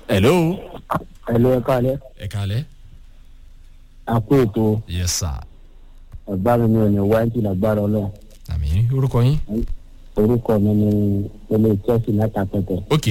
hello. Hello, ẹ káalẹ́. ẹ káalẹ́. A kú ètò. yes sir. Agbára mi ò ní wá ní lágbára Ọlọ́run. àmín. orúkọ yín. Orúkọ mi ni ilé Chelsea látàpẹ̀tẹ̀. ok.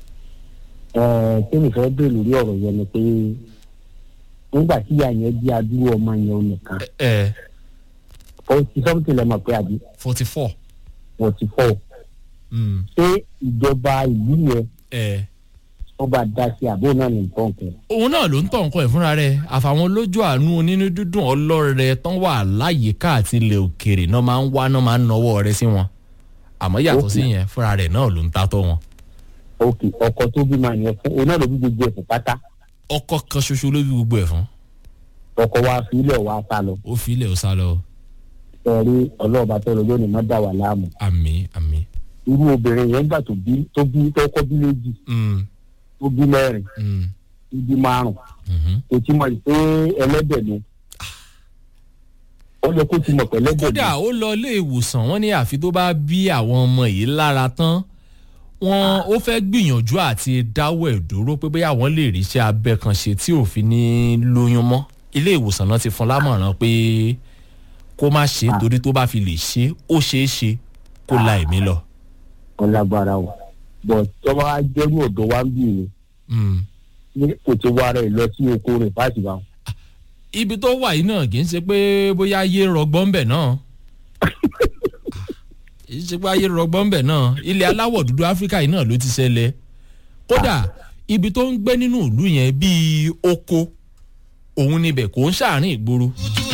Tí mi fẹ́ bèèrè lórí ọ̀rọ̀ yẹn ni pé nígbà tí ìyá yẹn bí adúrú ọmọ yẹn ò nìkan. Ó ti sọ́mùtì lẹ́mọ̀ pé àbí. 44. 44. Ṣé ìjọba ìlú yẹn ó bá dá sí àbó náà ní nǹkan kan? òun náà ló ń tọ̀ nǹkan ẹ̀ fúnra rẹ̀ àfàwọn olójú àánú onínú dúdùn ọlọ́rẹ̀ tán wà láyìíká àti ilẹ̀ òkèrè náà máa ń wá náà máa ń nawọ́ rẹ̀ sí wọn àmọ́ yàtọ̀ sí yẹn fúnra rẹ̀ náà ló ń ta tọ́ wọn. Ok, ọkọ tó bí máa yẹn fún òun náà ló bí gbogbo ẹ̀fọ́ pátá. ọkọ kan ṣoṣo ló bí gbogbo ẹ̀ fún. Ọkọ wa fi ilẹ̀ wa sá lọ. ó fi ilẹ̀ ó sá lọ. Ẹ̀rí ọlọ́ọ̀bá tó lọ lónìí má dà wà láàmú. àmín àmín. Irú obìnrin yẹn gbà tó kọ́ bí méjì. Tó bí mẹ́rin. Tó bí márùn. Ètí mọ̀ pé ẹlẹ́dẹ̀ ni. Ó yẹ kó ti mọ̀ pé ẹlẹ́dẹ̀ ni. kódà ó lọ ilé ìwòsàn wọn ní àfi tó bá bí àwọn ọmọ yìí lára tán wọn ó fẹ́ gbìyànjú àti dáwọ́ ẹ̀ dúró pé bóyá wọ́n lè rí iṣẹ́ abẹ kan ṣe tí òfin ní lóyún mọ́ ilé ìwòsàn náà ti fún lámọ̀ràn pé kó má ṣe torí tó bá fi lè ṣe ó ṣeé ṣe kó la ẹ̀mí lọ. Ọlágbára o bọ̀ tọ́wọ́ á jẹ́rú ọ̀dọ́ wa ń bì ní kò ti wá rẹ̀ lọ sí oko rẹ̀ fáàtì wa. ibi tó wà yìí náà kì í ṣe pé bóyá ayé rọgbọ́n bẹ̀ náà kì í ṣe pé ayé rọgbọ́n bẹ̀ náà ilẹ̀ aláwọ̀ dúdú áfíríkà yìí náà ló ti ṣẹlẹ̀ kódà ibi tó ń gbé nínú ìlú yẹn bíi oko òun níbẹ̀ kò ń ṣàárín ìgboro.